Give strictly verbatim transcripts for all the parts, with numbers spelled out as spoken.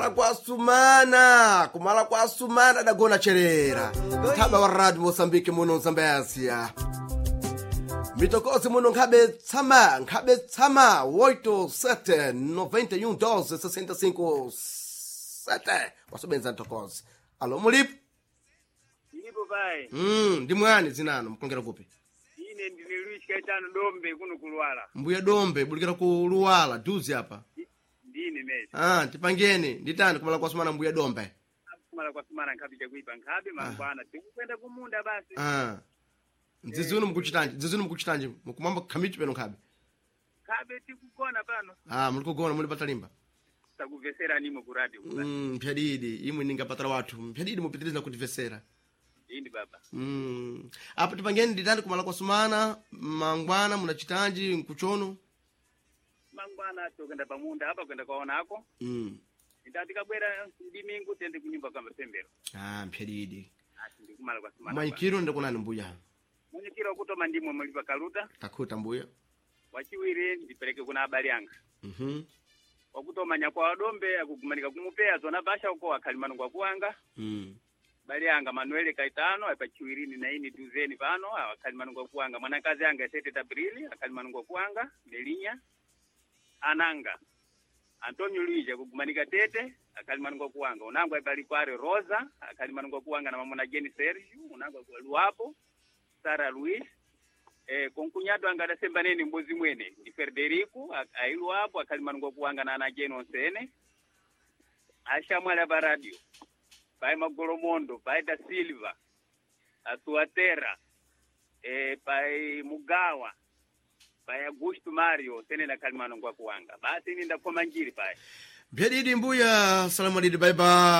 kumala kwa sumana kumala kwa sumana dagona cherera thaba wa radio Mozambique muno Zambésia mitokozi muno nkhabe tsama nkhabe tsama oito sete noventa e um doze sessenta e cinco sete wasobenza mtokozi alo mulipo Ilipo pai mm ndi mwani zinano mkongera kupi ine ndine Luis Kaitano Dombe kuno kulwala mbuya Dombe bulikira ku Luwala duzi hapa ndine mesi ah tipangeni nditani kumala kwa sumana mbuya Dombe kumala kwa sumana nkhabe chakuipa nkhabe mangwana tikukwenda kumunda basi ah nzizuno mkuchitanji nzizuno mkuchitanji mukumamba khamichi peno nkhabe nkhabe tikugona pano ah mulikugona muli patalimba takuvesera nimo ku radio mm mpyadidi imwe ningapatala watu mpyadidi mupitiliza kutivesera indi baba mm apa tipangeni nditani kumala kwa sumana mangwana munachitanji nkuchono mangwana tokenda pamunda hapa kwenda kwaona ako mm ndatika bwera ndimingu tende kunyumba kama pembero ah mpyadidi ati ndikumala kwa sumana mwaikiro ndakunani mbuya mwenye kila kutoma ndimwe mulipa kaluta takuta mbuya wachiwiri ndipeleke kuna habari yanga mhm wakutoma nyakwa wadombe akugumanika kumupea zona basha uko akalimano kwa kuanga mm bali yanga Manuel Kaitano apa chiwirini na ini duzeni pano akalimano kwa kuanga mwanakazi yanga sete tabrili akalimano kwa kuanga Melinya Ananga Antonio Luigi akugumanika tete akalimano kwa kuanga unangwa bali kware Rosa akalimano kwa kuanga na mamona Jenny Sergio unangwa kwa Luapo Sara Luis eh konkunyado angada sembaneni mbozi mwene ndi Federico ailu hapo akalimango kuanga na ana Jeno Sene ashamwala ba radio pai Magolomondo pai da Silva Atuatera eh pai Mugawa pai Augusto Mario Sene na kalimango kuanga basi ninda kwa manjiri pai mpyadidi mbuya salamu alidi bye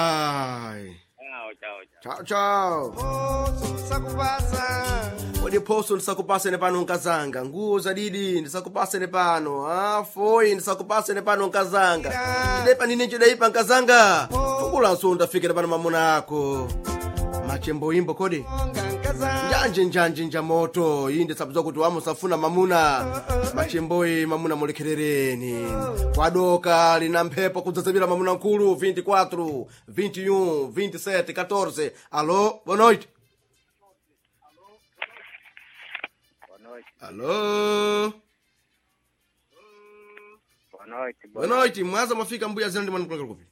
bye ciao ciao ciao ciao Poso sakupasa Wadi poso ndisakupasene pano nkazanga nguza didi ndisakupasene pano ah foi ndisakupasene pano nkazanga ndidepa nini chidaipa nkazanga fukula nsonda fikira pano mamuna ako machembo imbo kodi njanje njanje nja moto inde sabuzwa kuti wamusafuna mamuna machemboi mamuna mulekerereni kwadoka lina mphepo kudzazabira mamuna nkulu vinte e quatro, vinte e um, vinte e sete, quatorze alô boa noite alô boa noite boa noite mwaza mafika mbuya zino ndi mwana kulakala kupi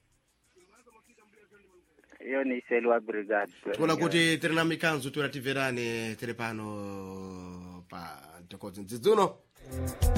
iyo ni Selwa Brigade tuna kuti tiri na mikanzo turativerane tiri pano pa ntokozi nzizuno